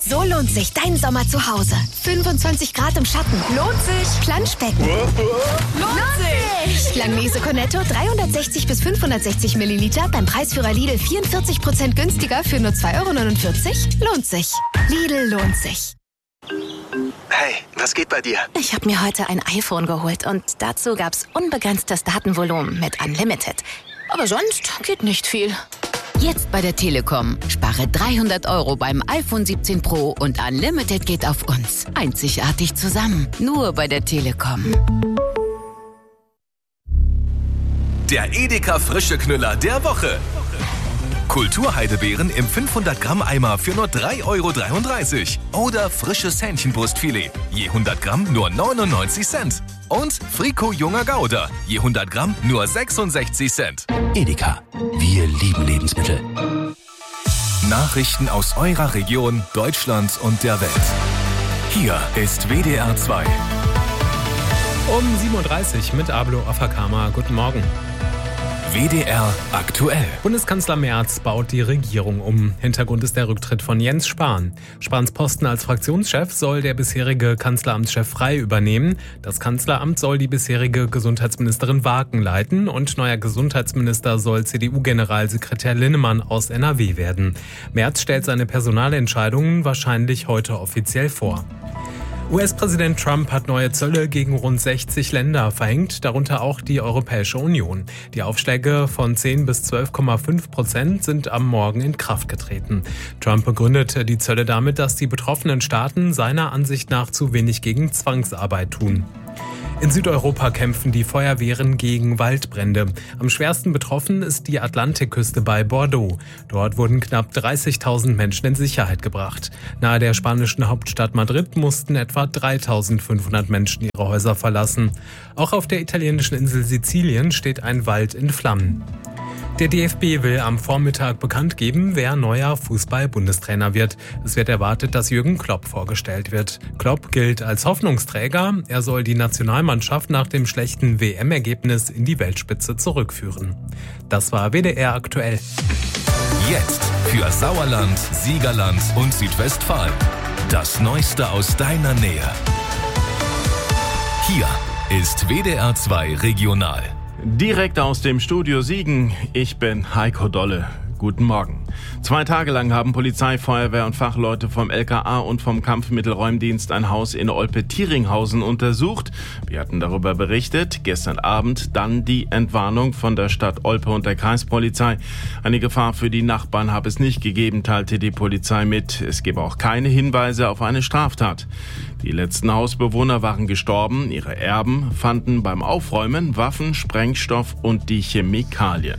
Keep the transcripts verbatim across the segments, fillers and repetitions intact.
So lohnt sich dein Sommer zu Hause. fünfundzwanzig Grad im Schatten. Lohnt sich. Planschbecken. Lohnt sich. Langnese Cornetto dreihundertsechzig bis fünfhundertsechzig Milliliter beim Preisführer Lidl vierundvierzig Prozent günstiger für nur zwei Euro neunundvierzig. Lohnt sich. Lidl lohnt sich. Hey, was geht bei dir? Ich habe mir heute ein iPhone geholt und dazu gab's unbegrenztes Datenvolumen mit Unlimited. Aber sonst geht nicht viel. Jetzt bei der Telekom. Spare dreihundert Euro beim iPhone siebzehn Pro und Unlimited geht auf uns. Einzigartig zusammen. Nur bei der Telekom. Der Edeka Frische Knüller der Woche. Kulturheidebeeren im fünfhundert Gramm Eimer für nur drei Euro dreiunddreißig. Oder frisches Hähnchenbrustfilet. Je hundert Gramm nur neunundneunzig Cent. Und Frico Junger Gouda. Je hundert Gramm nur sechsundsechzig Cent. Edeka. Wir lieben Lebensmittel. Nachrichten aus eurer Region, Deutschland und der Welt. Hier ist W D R zwei. Um sieben Uhr dreißig mit Ablo Afakama. Guten Morgen. W D R aktuell. Bundeskanzler Merz baut die Regierung um. Hintergrund ist der Rücktritt von Jens Spahn. Spahns Posten als Fraktionschef soll der bisherige Kanzleramtschef Frey übernehmen. Das Kanzleramt soll die bisherige Gesundheitsministerin Waken leiten und neuer Gesundheitsminister soll C D U-Generalsekretär Linnemann aus N R W werden. Merz stellt seine Personalentscheidungen wahrscheinlich heute offiziell vor. U S-Präsident Trump hat neue Zölle gegen rund sechzig Länder verhängt, darunter auch die Europäische Union. Die Aufschläge von zehn bis zwölf Komma fünf Prozent sind am Morgen in Kraft getreten. Trump begründete die Zölle damit, dass die betroffenen Staaten seiner Ansicht nach zu wenig gegen Zwangsarbeit tun. In Südeuropa kämpfen die Feuerwehren gegen Waldbrände. Am schwersten betroffen ist die Atlantikküste bei Bordeaux. Dort wurden knapp dreißigtausend Menschen in Sicherheit gebracht. Nahe der spanischen Hauptstadt Madrid mussten etwa dreitausendfünfhundert Menschen ihre Häuser verlassen. Auch auf der italienischen Insel Sizilien steht ein Wald in Flammen. Der D F B will am Vormittag bekannt geben, wer neuer Fußball-Bundestrainer wird. Es wird erwartet, dass Jürgen Klopp vorgestellt wird. Klopp gilt als Hoffnungsträger. Er soll die Nationalmannschaft nach dem schlechten W M-Ergebnis in die Weltspitze zurückführen. Das war W D R aktuell. Jetzt für Sauerland, Siegerland und Südwestfalen. Das Neueste aus deiner Nähe. Hier ist W D R zwei Regional. Direkt aus dem Studio Siegen, ich bin Heiko Dolle. Guten Morgen. Zwei Tage lang haben Polizei, Feuerwehr und Fachleute vom L K A und vom Kampfmittelräumdienst ein Haus in Olpe-Tieringhausen untersucht. Wir hatten darüber berichtet. Gestern Abend dann die Entwarnung von der Stadt Olpe und der Kreispolizei. Eine Gefahr für die Nachbarn habe es nicht gegeben, teilte die Polizei mit. Es gebe auch keine Hinweise auf eine Straftat. Die letzten Hausbewohner waren gestorben. Ihre Erben fanden beim Aufräumen Waffen, Sprengstoff und die Chemikalien.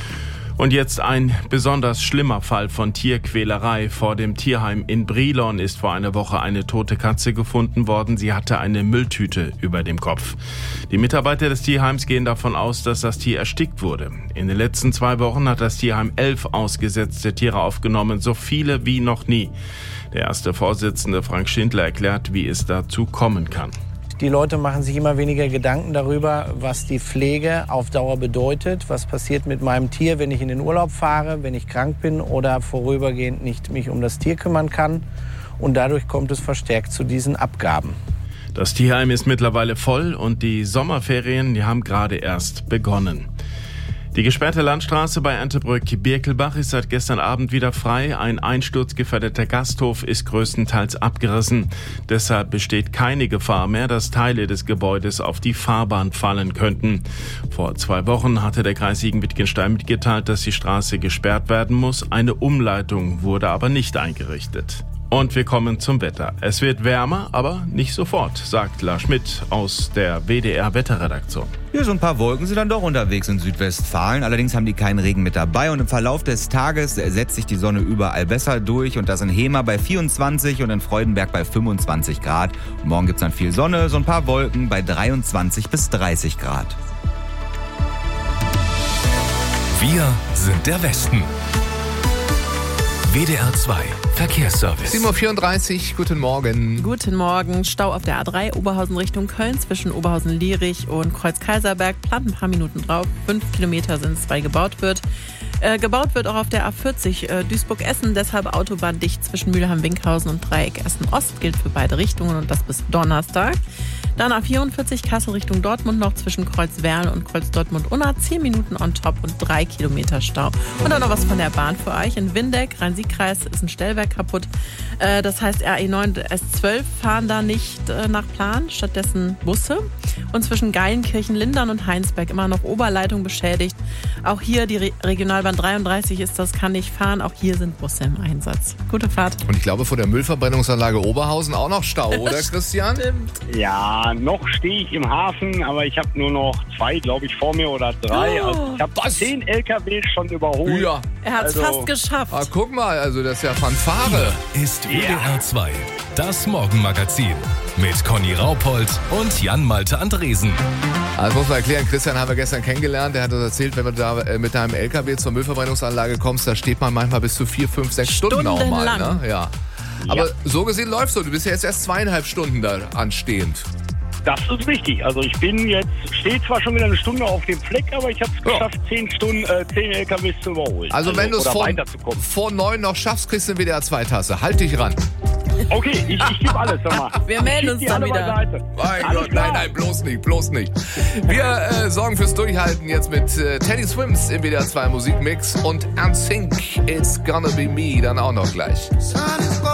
Und jetzt ein besonders schlimmer Fall von Tierquälerei. Vor dem Tierheim in Brilon ist vor einer Woche eine tote Katze gefunden worden. Sie hatte eine Mülltüte über dem Kopf. Die Mitarbeiter des Tierheims gehen davon aus, dass das Tier erstickt wurde. In den letzten zwei Wochen hat das Tierheim elf ausgesetzte Tiere aufgenommen, so viele wie noch nie. Der erste Vorsitzende Frank Schindler erklärt, wie es dazu kommen kann. Die Leute machen sich immer weniger Gedanken darüber, was die Pflege auf Dauer bedeutet. Was passiert mit meinem Tier, wenn ich in den Urlaub fahre, wenn ich krank bin oder vorübergehend nicht mich um das Tier kümmern kann. Und dadurch kommt es verstärkt zu diesen Abgaben. Das Tierheim ist mittlerweile voll und die Sommerferien, die haben gerade erst begonnen. Die gesperrte Landstraße bei Entebrück-Birkelbach ist seit gestern Abend wieder frei. Ein einsturzgefährdeter Gasthof ist größtenteils abgerissen. Deshalb besteht keine Gefahr mehr, dass Teile des Gebäudes auf die Fahrbahn fallen könnten. Vor zwei Wochen hatte der Kreis Siegen-Wittgenstein mitgeteilt, dass die Straße gesperrt werden muss. Eine Umleitung wurde aber nicht eingerichtet. Und wir kommen zum Wetter. Es wird wärmer, aber nicht sofort, sagt Lars Schmidt aus der W D R-Wetterredaktion. Ja, so ein paar Wolken sind dann doch unterwegs in Südwestfalen. Allerdings haben die keinen Regen mit dabei. Und im Verlauf des Tages setzt sich die Sonne überall besser durch. Und das in Hema bei vierundzwanzig und in Freudenberg bei fünfundzwanzig Grad. Und morgen gibt's dann viel Sonne, so ein paar Wolken bei dreiundzwanzig bis dreißig Grad. Wir sind der Westen. W D R zwei Verkehrsservice. sieben Uhr vierunddreißig, guten Morgen. Guten Morgen. Stau auf der A drei, Oberhausen Richtung Köln, zwischen Oberhausen-Lierich und Kreuz-Kaiserberg. Plant ein paar Minuten drauf. Fünf Kilometer sind es, weil gebaut wird. Äh, gebaut wird auch auf der A vierzig äh, Duisburg-Essen, deshalb Autobahn dicht zwischen Mülheim-Winkhausen und Dreieck Essen-Ost. Gilt für beide Richtungen und das bis Donnerstag. Dann A vierundvierzig Kassel Richtung Dortmund noch zwischen Kreuz-Werl und Kreuz-Dortmund-Unna. zehn Minuten on top und drei Kilometer Stau. Und dann noch was von der Bahn für euch. In Windeck, Rhein-Sieg-Kreis, ist ein Stellwerk kaputt. Äh, das heißt, R E neun und S zwölf fahren da nicht äh, nach Plan, stattdessen Busse. Und zwischen Geilenkirchen, Lindern und Heinsberg immer noch Oberleitung beschädigt. Auch hier die Re- Regionalbahn dreiunddreißig ist das, kann nicht fahren. Auch hier sind Busse im Einsatz. Gute Fahrt. Und ich glaube, vor der Müllverbrennungsanlage Oberhausen auch noch Stau, oder Christian? Stimmt. Ja, noch stehe ich im Hafen, aber ich habe nur noch zwei, glaube ich, vor mir oder drei. Oh. Also ich habe zehn L K Ws schon überholt. Ja. Er hat es Also- fast geschafft. Ah, guck mal, also das ist ja Fanfare. Ist W D R zwei das Morgenmagazin mit Conny Raupold und Jan-Malte Andresen. Also muss man erklären, Christian haben wir gestern kennengelernt, der hat uns erzählt, wenn du da äh, mit deinem L K W zur Müllverbrennungsanlage kommst, da steht man manchmal bis zu vier, fünf, sechs Stunden auch mal. Stundenlang. Ne? Ja. Aber so gesehen läufst du, du bist ja jetzt erst zweieinhalb Stunden da anstehend. Das ist richtig. Also ich bin jetzt, stehe zwar schon wieder eine Stunde auf dem Fleck, aber ich habe es geschafft, zehn Stunden, äh, zehn L K Ws zu überholen. Also, wenn du es oder vor, weiterzukommen. vor neun noch schaffst, kriegst du eine W D R zwei Tasse. Halt dich ran. Okay, ich, ich gebe alles, sag mal. Wir melden Ich uns die dann alle wieder. beiseite. Mein Alles Gott, klar. nein, nein, bloß nicht, bloß nicht. Wir äh, sorgen fürs Durchhalten jetzt mit äh, Teddy Swims im W D R zwei Musikmix und N Sync It's Gonna Be Me dann auch noch gleich.